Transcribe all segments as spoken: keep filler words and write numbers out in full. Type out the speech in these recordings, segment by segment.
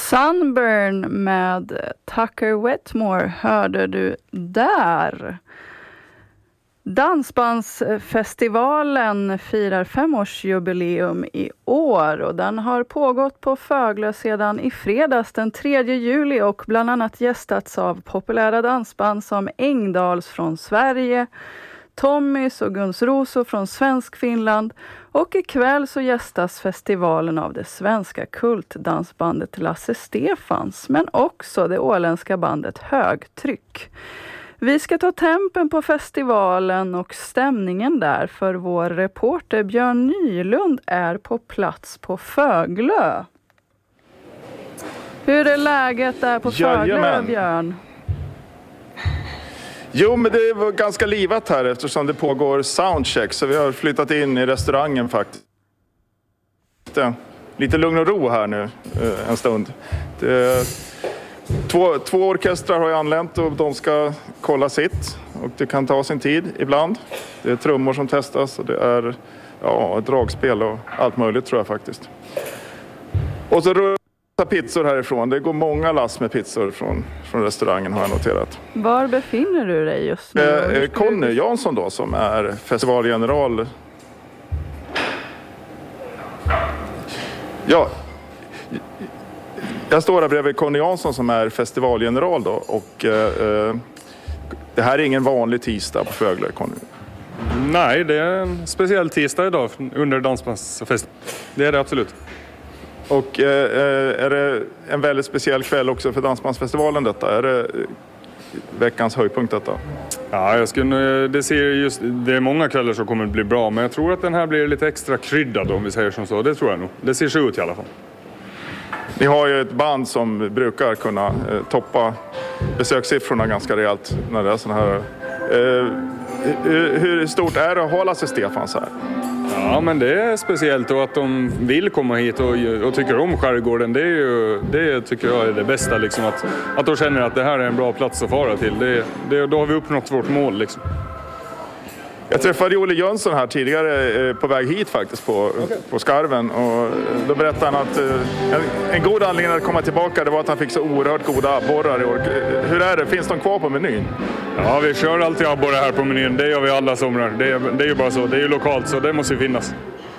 Sunburn med Tucker Wetmore hörde du där. Dansbandsfestivalen firar femårsjubileum i år och den har pågått på Föglö sedan i fredags den tredje juli och bland annat gästats av populära dansband som Engdals från Sverige, Tommys och Guns Roso från Svensk Finland, och ikväll så gästas festivalen av det svenska kultdansbandet Lasse Stefans, men också det åländska bandet Högtryck. Vi ska ta tempen på festivalen och stämningen där, för vår reporter Björn Nylund är på plats på Föglö. Hur är läget där på Föglö, Jajamän. Björn? Jo, men det var ganska livat här eftersom det pågår soundcheck, så vi har flyttat in i restaurangen faktiskt. Lite lugn och ro här nu en stund. Det, två, två orkestrar har ju anlänt och de ska kolla sitt, och det kan ta sin tid ibland. Det är trummor som testas och det är ja, ett dragspel och allt möjligt tror jag faktiskt. Och så rullar pizzor härifrån. Det går många lass med pizzor från, från restaurangen har jag noterat. Var befinner du dig just nu? Eh, Conny Jansson då, som är festivalgeneral. Ja, jag står här bredvid Conny Jansson som är festivalgeneral då, och eh, det här är ingen vanlig tisdag på Föglö, Conny. Nej, det är en speciell tisdag idag under dansbandsfest. Det är det absolut. Och eh, är det en väldigt speciell kväll också för Dansbandsfestivalen detta? Är det veckans höjdpunkt detta? Ja, jag skulle, det, ser just, det är många kvällar som kommer att bli bra, men jag tror att den här blir lite extra kryddad om vi säger som så. Det tror jag nog. Det ser så ut i alla fall. Ni har ju ett band som brukar kunna eh, toppa besökssiffrorna ganska rejält när det är såna här. Eh, hur, hur stort är det att ha Lasse Stefans här? Ja, men det är speciellt, och att de vill komma hit och, och tycker om skärgården, det, är ju, det tycker jag är det bästa. Liksom, att, att de känner att det här är en bra plats att fara till. Det, det, då har vi uppnått vårt mål. Liksom. Jag träffade Olle Jönsson här tidigare på väg hit faktiskt på, okay. på Skarven, och då berättade han att en, en god anledning att komma tillbaka det var att han fick så oerhört goda abborrar i år. Hur är det? Finns de kvar på menyn? Ja, vi kör alltid abborrar här på menyn. Det gör vi alla somrar. Det är, det är ju bara så. Det är ju lokalt, så det måste ju finnas.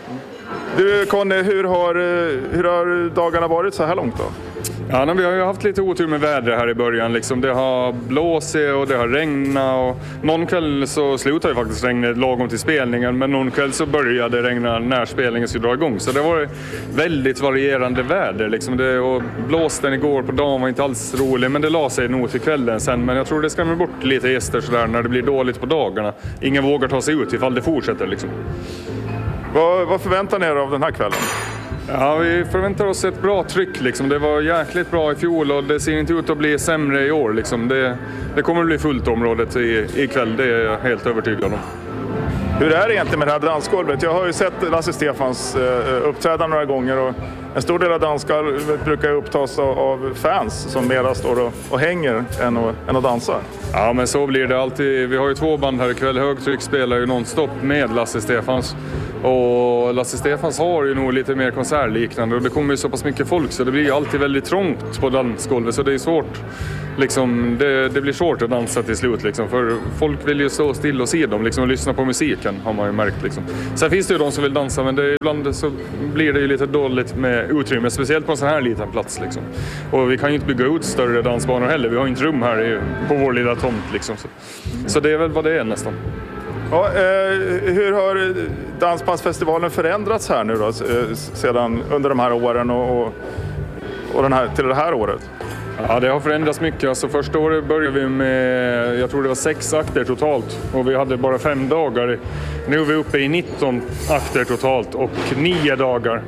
Du Conny, hur har, hur har dagarna varit så här långt då? Ja, men vi har ju haft lite otur med vädret här i början. Liksom. Det har blåsit och det har regnat. Och någon kväll så slutade ju faktiskt regnet lagom till spelningen. Men någon kväll så började det regna när spelningen skulle dra igång. Så det var väldigt varierande väder. Liksom. Det, och blåsten igår på dagen var inte alls rolig. Men det la sig nog till kvällen sen. Men jag tror det skrämmer bort lite gäster sådär när det blir dåligt på dagarna. Ingen vågar ta sig ut ifall det fortsätter. Liksom. Vad, vad förväntar ni er av den här kvällen? Ja, vi förväntar oss ett bra tryck. Liksom. Det var jäkligt bra i fjol och det ser inte ut att bli sämre i år. Liksom. Det, det kommer att bli fullt området i, ikväll, det är jag helt övertygad om. Hur är det egentligen med det här dansgolvet? Jag har ju sett Lasse Stefans uh, uppträda några gånger, och en stor del av dansgolvet brukar upptas av, av fans som mera står och, och hänger än att, än att dansa. Ja, men så blir det alltid. Vi har ju två band här ikväll. Högtryck spelar ju nonstop med Lasse Stefans. Och Lasse Stefans har ju nog lite mer konsertliknande, och det kommer ju så pass mycket folk så det blir ju alltid väldigt trångt på dansgolvet, så det är svårt liksom, det, det blir svårt att dansa till slut liksom, för folk vill ju stå still och se dem liksom, och lyssna på musiken har man ju märkt liksom. Sen finns det ju de som vill dansa, men det, ibland så blir det ju lite dåligt med utrymme, speciellt på en sån här liten plats liksom. Och vi kan ju inte bygga ut större dansbanor heller, vi har ju inte rum här i, på vår lilla tomt liksom. Så, så det är väl vad det är nästan. Ja, eh, hur har Dansbandsfestivalen förändrats här nu då, sedan under de här åren och, och, och den här, till det här året? Ja, det har förändrats mycket. Alltså, första året började vi med, jag tror det var sex akter totalt, och vi hade bara fem dagar. Nu är vi uppe i nitton akter totalt och nio dagar.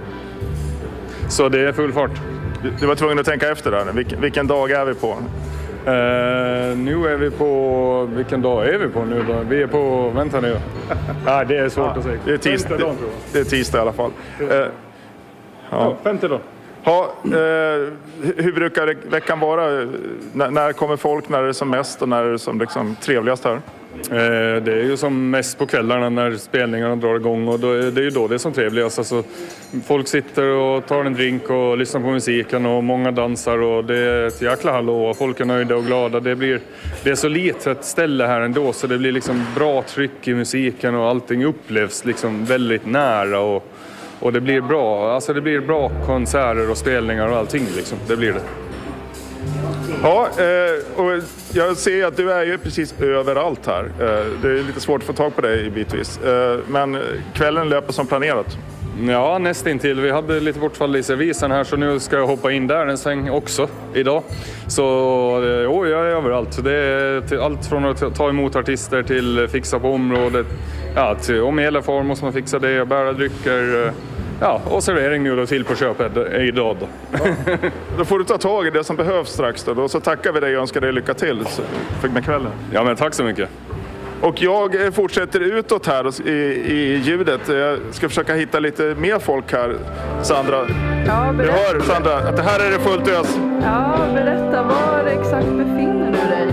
Så det är full fart. Du, du var tvungen att tänka efter där. Vilken, vilken dag är vi på? Uh, nu är vi på, vilken dag är vi på nu då? Vi är på, vänta nu. Nej, det är svårt ja, att säga. Det är tisdag, det, det är tisdag i alla fall. Uh, ja. Ja, femte då. Ja, uh, hur brukar veckan vara? N- när kommer folk, när är det som mest och när är det som liksom trevligast här? Eh, det är ju som mest på kvällarna när spelningarna drar igång och då, det är ju då det är som trevligast. Alltså, folk sitter och tar en drink och lyssnar på musiken och många dansar och det är ett jäkla hallå och folk är nöjda och glada. Det, blir, det är så litet ställe här ändå så det blir liksom bra tryck i musiken och allting upplevs liksom väldigt nära och, och det blir bra. Alltså det blir bra konserter och spelningar och allting liksom. Det blir det. Ja, eh, och jag ser att du är ju precis överallt här. Eh, det är lite svårt att få tag på dig bitvis. Eh, men kvällen löper som planerat. Ja, nästintill. Vi hade lite bortfall i servisen här så nu ska jag hoppa in där en sväng också idag. Så jo, jag är överallt. Det är till allt från att ta emot artister till fixa på området. Ja, till, om hela form måste man fixa det, bära drycker. Ja, och servering nu då till på köpet idag då. Ja. Då får du ta tag i det som behövs strax då. Och så tackar vi dig och önskar dig lycka till med kvällen. Ja, men tack så mycket. Och jag fortsätter utåt här i, i ljudet. Jag ska försöka hitta lite mer folk här, Sandra. Ja, du hör, Sandra, att det här är det fullt ös. Ja, berätta, var exakt befinner du dig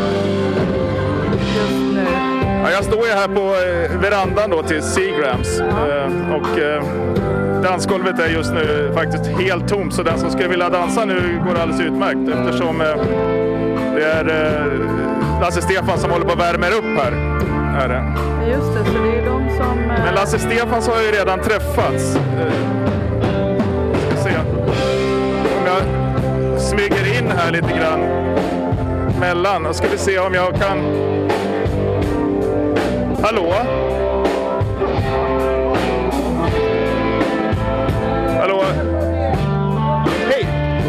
just nu? Ja, jag står ju här på verandan då till Seagrams. Ja. Och dansgolvet är just nu faktiskt helt tomt. Så den som skulle vilja dansa nu går det alldeles utmärkt. Eftersom det är Lasse Stefans som håller på att värma upp här. Är det. Just det, så det är de som... Men Lasse Stefans har ju redan träffats. Ska se. Om jag smyger in här lite grann mellan. Och ska vi se om jag kan... Hallå? Hallå? Hej!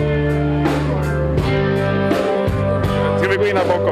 Ska vi gå in här bakom?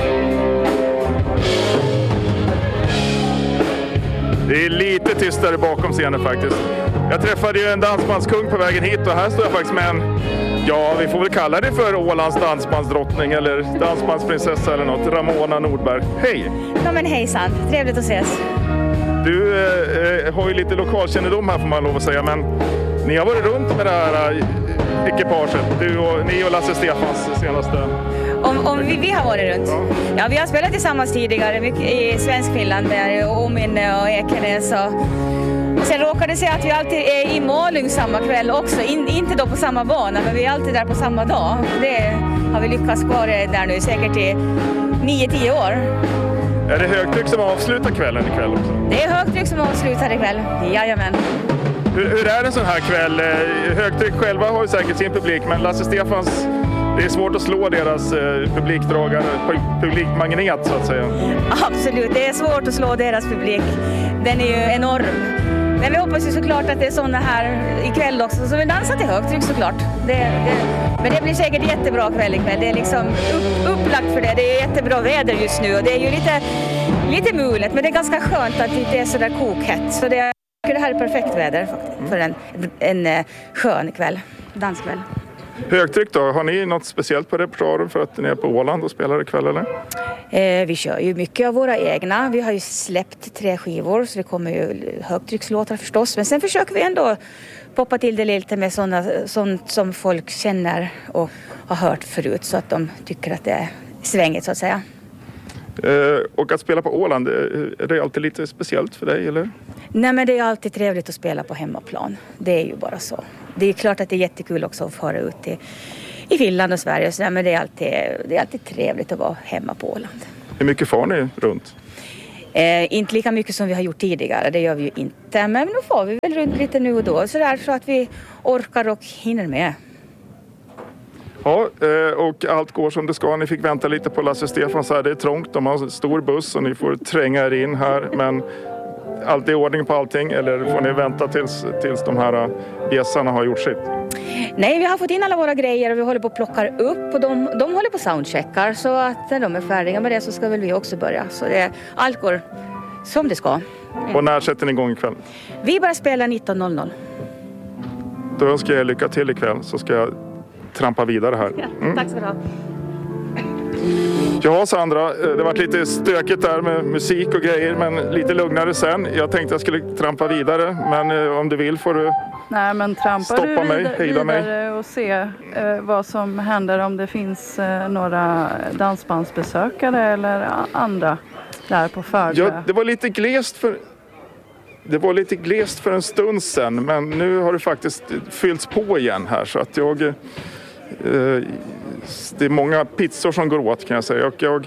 Det är lite tystare bakom scenen faktiskt. Jag träffade ju en dansbandskung på vägen hit och här står jag faktiskt med en, ja vi får väl kalla det för Ålands dansbandsdrottning eller dansbandsprinsessa eller något, Ramona Nordberg. Hej! Ja men hejsan, trevligt att ses. Du eh, har ju lite lokalkännedom här får man lov att säga, men ni har varit runt med det här eh, ekipaget, du och, ni och Lasse Stefans senaste... Om, om vi, vi har varit runt? Ja. Ja, vi har spelat tillsammans tidigare mycket i Svenskfinland där, Åminne och Ekenäs. Och sen råkar det sig att vi alltid är i Malung samma kväll också. In, inte då på samma bana, men vi är alltid där på samma dag. Det har vi lyckats kvar där nu säkert i nio till tio år. Är det högtryck som avslutar kvällen ikväll också? Det är högtryck som avslutar ikväll, jajamän. Hur, hur är en sån här kväll? Högtryck själva har ju säkert sin publik, men Lasse Stefans... Det är svårt att slå deras eh, publikdragare, publikmagnet så att säga. Absolut, det är svårt att slå deras publik. Den är ju enorm. Men vi hoppas ju såklart att det är sådana här ikväll också. Så vi dansar till högtryck såklart. Det, det, men det blir säkert jättebra kväll ikväll. Det är liksom upp, upplagt för det. Det är jättebra väder just nu och det är ju lite, lite mulet. Men det är ganska skönt att det inte är sådär kokhett. Så det, det här är perfekt väder för en, en, en skön kväll, danskväll. Högtryck då, har ni något speciellt på repertoaren för att ni är på Åland och spelar ikväll eller? Eh, vi kör ju mycket av våra egna. Vi har ju släppt tre skivor så det kommer ju högtryckslåtar förstås. Men sen försöker vi ändå poppa till det lite med sådana, sånt som folk känner och har hört förut så att de tycker att det är svängigt så att säga. Eh, och att spela på Åland, är det alltid lite speciellt för dig eller? Nej men det är alltid trevligt att spela på hemmaplan. Det är ju bara så. Det är klart att det är jättekul också att föra ut i, i Finland och Sverige. Så, men det är, alltid, det är alltid trevligt att vara hemma på Åland. Hur mycket far ni runt? Eh, inte lika mycket som vi har gjort tidigare, det gör vi ju inte. Men nu får vi väl runt lite nu och då. Så, där, så att vi orkar och hinner med. Ja, och allt går som det ska. Ni fick vänta lite på Lasse Stefans här. Det är trångt, de har en stor buss och ni får tränga er in här. Men allt är i ordning på allting eller får ni vänta tills, tills de här bjässarna har gjort sitt? Nej, vi har fått in alla våra grejer och vi håller på att plocka upp och de, de håller på soundcheckar så att när de är färdiga med det så ska väl vi också börja. Så det, allt går som det ska. Mm. Och när sätter ni igång ikväll? Vi börjar spela nitton noll noll. Då önskar jag lycka till ikväll så ska jag trampa vidare här. Mm. Ja, tack ska du ha. Ja Sandra, det har varit lite stökigt där med musik och grejer men lite lugnare sen. Jag tänkte jag skulle trampa vidare men om du vill får du Nej, men trampar stoppa du mig, vidare, hejda mig. vidare och se eh, vad som händer om det finns eh, några dansbandsbesökare eller a- andra där på Föglö. Ja, det var lite glest för... Det var lite glest för en stund sedan, men nu har det faktiskt fyllts på igen här, så att jag... Eh, det är många pizzor som går åt, kan jag säga. Och jag,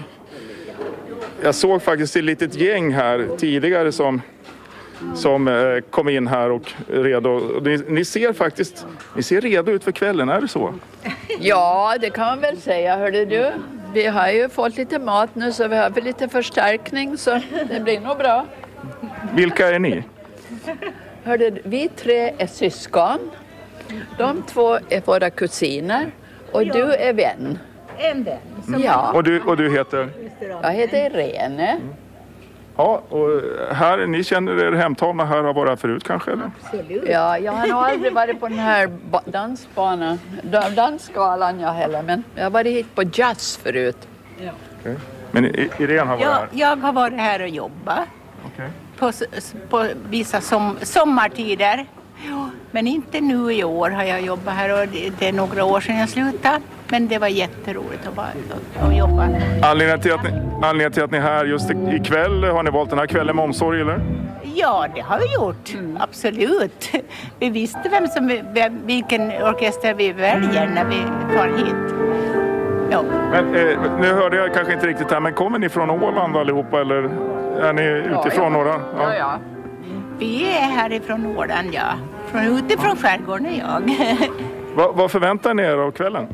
jag såg faktiskt ett litet gäng här tidigare som, som eh, kom in här och redo. Ni, ni ser faktiskt ni ser redo ut för kvällen, är det så? Ja, det kan man väl säga, hörde du. Vi har ju fått lite mat nu, så vi har väl lite förstärkning, så det blir nog bra. Vilka är ni? Hörde du, vi tre är syskon. De två är våra kusiner. Och du är vän. En vän. Ja. Och du, och du heter? Jag heter Irene. Mm. Ja, och här, ni känner er hemtagna här, har varit här förut kanske? Eller? Absolut. Ja, jag har nog aldrig varit på den här dansbanan. Dansskalan jag heller, men jag har varit hit på jazz förut. Ja. Okay. Men Irene har varit jag, här? jag har varit här och jobbat. Okay. På, på vissa som, sommartider. Men inte nu i år har jag jobbat här, och det, det är några år sedan jag slutade. Men det var jätteroligt att, vara, att, att jobba. Anledningen till, att ni, anledningen till att ni är här just ikväll, har ni valt den här kvällen med omsorg eller? Ja, det har vi gjort. Mm. Absolut. Vi visste vem som, vem, vilken orkester vi väljer när vi tar hit. Ja. Men, eh, nu hörde jag kanske inte riktigt här, men kommer ni från Åland allihopa eller är ni utifrån ja, ja. några? Ja. Ja, ja. Vi är härifrån Åland, ja. Från, utifrån skärgården är jag. Va, vad förväntar ni er av kvällen?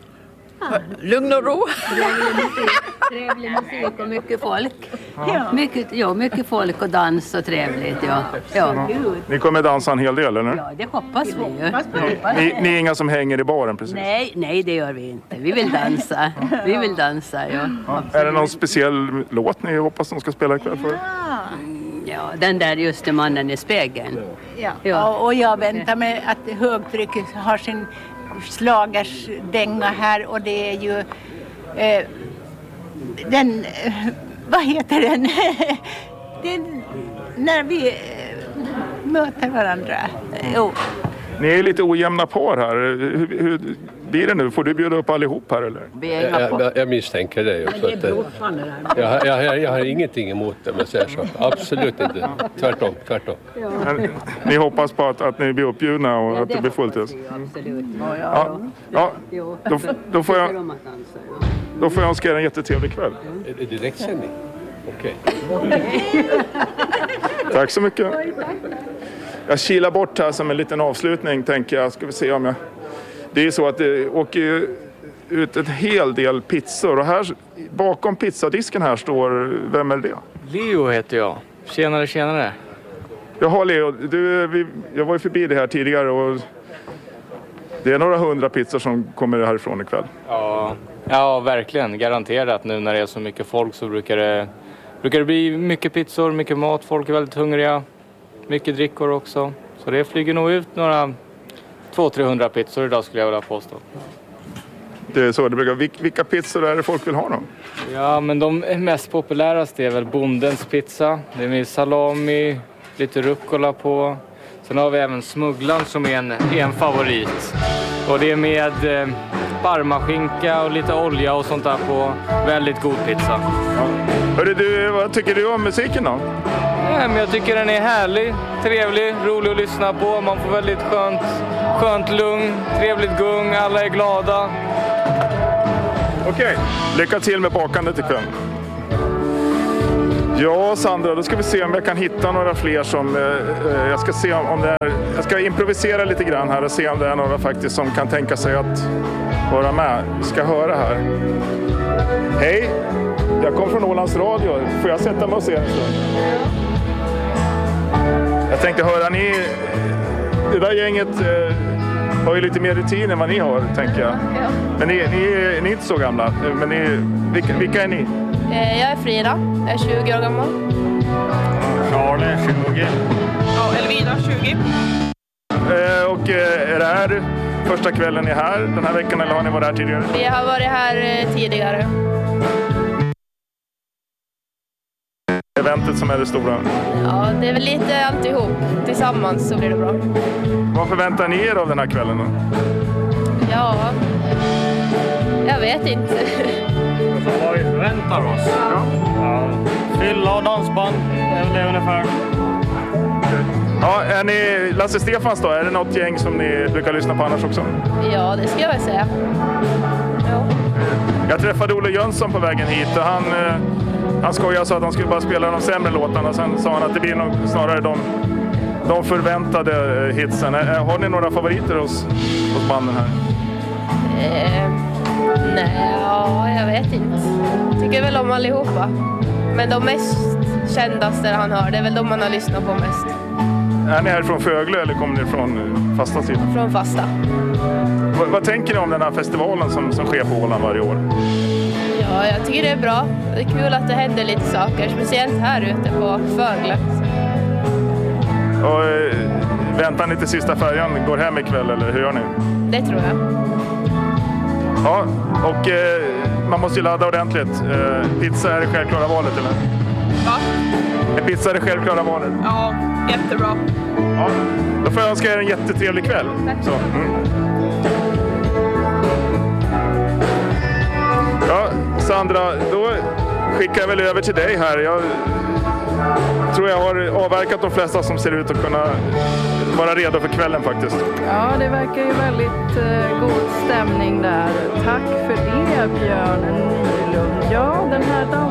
Lugn och ro. Trevlig musik, trevlig musik och mycket folk. Ja. Mycket, ja, mycket folk och dans och trevligt. Ja. Ja. Ni kommer dansa en hel del eller? Ja, det hoppas vi ju. Ni, ni är inga som hänger i baren precis? Nej, nej, det gör vi inte. Vi vill dansa. Vi vill dansa, ja. Ja. Är det någon speciell låt ni hoppas de ska spela ikväll för? Ja, den där just det, mannen i spegeln. Ja. Ja. Och jag väntar mig att högtrycket har sin slagersdänga här, och det är ju eh, den, eh, vad heter den? den när vi eh, möter varandra. Jo. Ni är lite ojämna par här. Hur, hur blir det nu? Får du bjuda upp allihop här eller? Jag, jag, jag misstänker det också. Att, jag, jag, jag, jag har ingenting emot det, men säger så. Absolut inte. Tvärtom, tvärtom. Ja. Men, ni hoppas på att, att ni blir uppbjudna och Ja, att det blir fullt hus? Absolut. Ja, ja. Då, då, får jag, då får jag önska er en jättetrevlig kväll. Är det direktsändning? Okej. Tack så mycket. Jag kilar bort här som en liten avslutning, tänker jag. Ska vi se om jag... Det är så att det åker ut en hel del pizzor. Och här bakom pizzadisken här står... Vem är det? Leo heter jag. Tjenare, tjenare. Jaha Leo, du, vi, jag var ju förbi det här tidigare och... Det är några hundra pizzor som kommer härifrån ikväll. Ja, ja, verkligen. Garanterat. Nu när det är så mycket folk så brukar det, brukar det bli mycket pizzor, mycket mat. Folk är väldigt hungriga. Mycket drickor också. Så det flyger nog ut några två till trehundra pizzor idag skulle jag vilja påstå. Det är så det brukar. Vil- vilka pizzor är det folk vill ha då? Ja, men de mest populäraste är väl bondens pizza. Det är med salami, lite rucola på. Sen har vi även smugglan som är en, är en favorit. Och det är med eh, parmaskinka och lite olja och sånt där på. Väldigt god pizza. Ja. Hörru du, vad tycker du om musiken då? Ja, men jag tycker den är härlig, trevlig, rolig att lyssna på. Man får väldigt skönt, skönt lugn, trevligt gung, alla är glada. Okej, lycka till med bakandet ikväll. Ja Sandra, då ska vi se om jag kan hitta några fler som... Eh, jag ska se om det är... Jag ska improvisera lite grann här och se om det är några faktiskt som kan tänka sig att vara med. Vi ska höra här. Hej, jag kom från Ålands Radio. Får jag sätta mig och se en stund? Jag tänkte höra, ni... Det där gänget eh, har ju lite mer rutin än vad ni har, tänker jag. Men ni, ni, ni är inte så gamla. Men ni, vilka, vilka är ni? Jag är Frida, jag är tjugo år gammal. Charlie, tjugo. Ja, Elvira, tjugo. Eh, och eh, är det här första kvällen ni är här den här veckan eller har ni varit här tidigare? Vi har varit här tidigare. Eventet som är det stora. Ja, det är väl lite alltihop. Tillsammans så blir det bra. Vad förväntar ni er av den här kvällen då? Ja, jag vet inte. Alltså, vad vi förväntar oss? Ja. Ja. Fylla och dansband, det är väl det ungefär. Ja, är ni Lasse Stefans då? Är det något gäng som ni brukar lyssna på annars också? Ja, det ska jag väl säga. Ja. Jag träffade Olle Jönsson på vägen hit och han, eh, han skojade så att han skulle bara spela de sämre låtarna. Sen sa han att det blir nog snarare de, de förväntade eh, hitsen. Eh, har ni några favoriter hos, hos banden här? Eh, nej, ja, jag vet inte. Tycker väl om allihopa. Men de mest kändaste han hör, det är väl de man har lyssnat på mest. Är ni här från Föglö eller kommer ni från fasta sidan? Från fasta. V- vad tänker ni om den här festivalen som, som sker på Åland varje år? Ja, jag tycker det är bra. Det är kul att det händer lite saker, speciellt här ute på Föglö. Och, eh, väntar ni till sista färjan går hem ikväll eller hur gör ni? Det tror jag. Ja, och eh, man måste ju ladda ordentligt. Eh, pizza är det självklara valet eller? Va? Är pizza det självklara valet? Ja, jättebra. Ja, då får jag önska er en jättetrevlig kväll. Så, mm. Ja, Sandra, då skickar jag väl över till dig här. Jag tror jag har avverkat de flesta som ser ut att kunna vara redo för kvällen faktiskt. Ja, det verkar ju väldigt eh, god stämning där. Tack för det, Björn Nylund. Ja, den här dans-